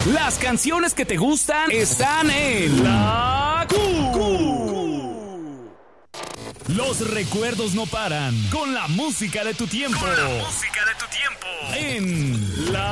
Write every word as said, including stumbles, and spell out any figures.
Las canciones que te gustan están en La Q. Los recuerdos no paran con la música de tu tiempo. Con la música de tu tiempo. En La